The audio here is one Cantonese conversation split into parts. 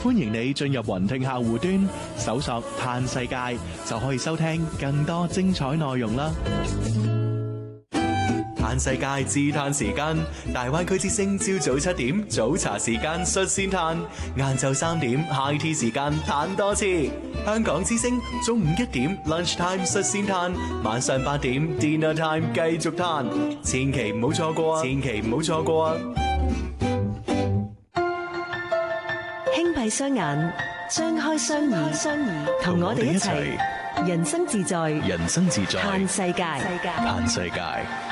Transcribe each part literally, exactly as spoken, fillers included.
歡迎你進入雲聽客戶端，搜索嘆世界就可以收聽更多精彩內容啦。嘆世界自嘆時間，大灣區之聲朝早七點早茶時間率先嘆，晏晝三點 high tea 時間嘆多次。香港之聲中午一點 lunch time 率先嘆，晚上八點 dinner time 繼續嘆，千祈唔好錯過啊！千祈唔好錯過啊！ 輕閉雙眼，張開雙耳，雙耳同我哋一齊人生自在， 人生自在嘆世界， 嘆世界。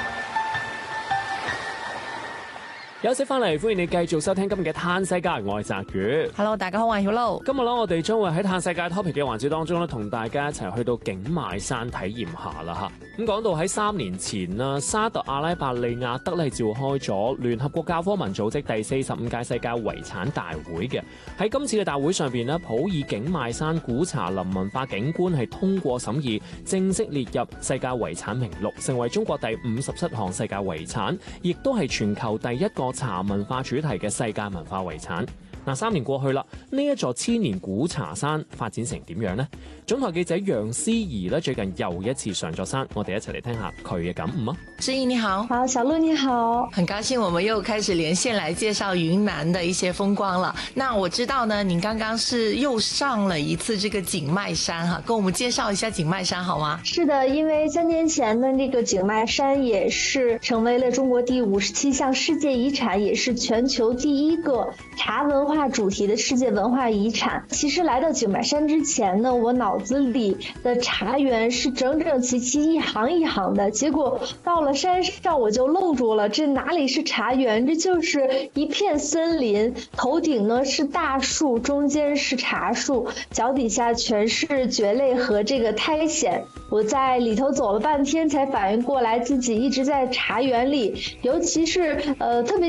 休息翻嚟，歡迎你繼續收聽今日嘅嘆世界，我係澤宇。 Hello， 大家好，我係曉露。 今日咧，我哋將會喺嘆世界 topic 嘅環節當中咧，同大家一齊去到景邁山體驗下啦吓。咁講到喺三年前啦，沙特阿拉伯利雅得咧召開咗聯合國教科文組織第四十五屆世界遺產大會嘅。喺今次嘅大會上邊咧，普洱景邁山古茶林文化景觀係通過審議，正式列入世界遺產名錄，成為中國第五十七項世界遺產，亦都係全球第一個茶文化主題嘅世界文化遺產。嗱，三年過去啦，呢一座千年古茶山發展成點樣呢？總台記者楊思怡咧最近又一次上咗山，我哋一齊嚟聽下佢嘅感悟啊！ 思怡你好， 好，小鹿你好， 很高興我們又開始連線來介紹雲南的一些風光了。那我知道呢，您剛剛是又上了一次這個景邁山哈，跟我們介紹一下景邁山好嗎？ 是的，因為三年前呢，這個景邁山也是成為了中國第五十七項世界遺產，也是全球第一個茶文化主題的世界文化遺產。其實來到景邁山之前呢，我腦子裡的茶園是整整齊齊一行一行的，結果到了山上我就愣住了，這哪裡是茶園，這就是一片森林，頭頂呢是大樹，中間是茶樹，腳底下全是蕨類和這個苔蘚。我在裡頭走了半天才反應過來自己一直在茶園裡，尤其是呃特別